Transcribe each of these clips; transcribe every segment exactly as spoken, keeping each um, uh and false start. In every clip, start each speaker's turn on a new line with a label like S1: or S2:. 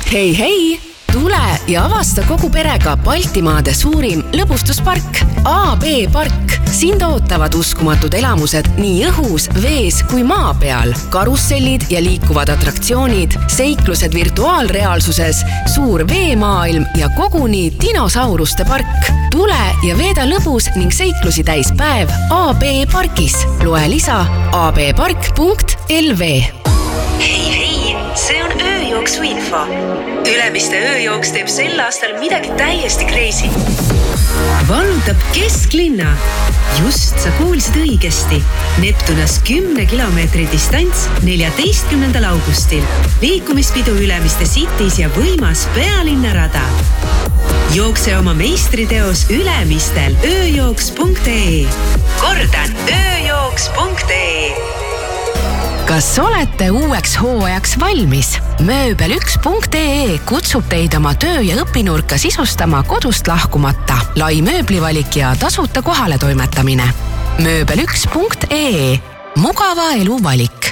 S1: Hei, hei! Tule ja avasta kogu perega Baltimaade suurim lõbustuspark A B Park. Sind ootavad uskumatud elamused nii õhus, vees kui maa peal. Karussellid ja liikuvad atraktsioonid, seiklused virtuaalreaalsuses, suur veemaailm ja koguni dinosauruste park. Tule ja veeda lõbus ning seiklusi täis päev A B Parkis. Loe lisa a b park punkt l v.
S2: Hei, hei, see on ööjooksu info. Ülemiste ööjooks teeb sel aastal midagi täiesti crazy. Vallutab kesklinna. Just sa kuulsid õigesti. Neptunas kümne kilomeetri distants neljateistkümnendal augustil. Liikumispidu Ülemiste Cities ja võimas pealinnarada. Jookse oma meistriteos Ülemistel ööjooks punkt e. Kordan, ööjooks punkt e.
S1: Kas olete uueks hooajaks valmis? Mööbel üks punkt e kutsub teid oma töö- ja õpinurka sisustama kodust lahkumata. Lai mööblivalik ja tasuta kohale toimetamine. Mööbel üks punkt e. Mugava elu valik.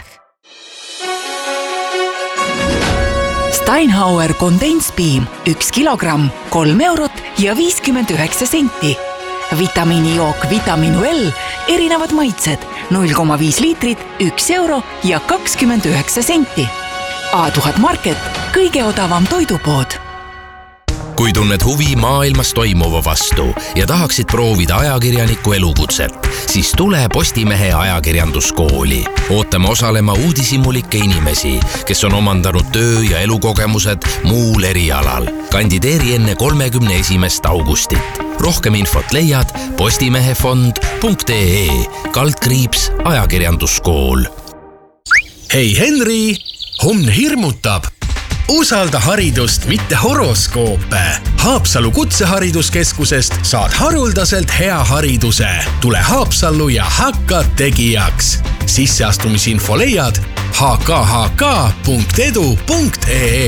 S3: Steinhauer Kondenspiim üks kilogramm, kolm eurot ja viiskümmend üheksa senti. Vitamiinijook Vitaminu L, erinevad maitsed, null koma viis liitrit, üks euro ja kakskümmend üheksa senti. A tuhat Market, kõige odavam toidupood.
S4: Kui tunned huvi maailmas toimuva vastu ja tahaksid proovida ajakirjaniku elukutset, siis tule Postimehe ajakirjanduskooli. Ootame osalema uudishimulikke inimesi, kes on omandanud töö- ja elukogemused muul erialal. Kandideeri enne kolmekümne esimest augustit. Rohkem infot leiad postimehefond punkt e kaldkriips ajakirjanduskool.
S5: Hei Henri, homn hirmutab. Usalda haridust, mitte horoskoope. Haapsalu kutsehariduskeskusest saad haruldaselt hea hariduse. Tule Haapsallu ja hakka tegijaks. Sisseastumisinfo leiad h k h k punkt edu punkt e e.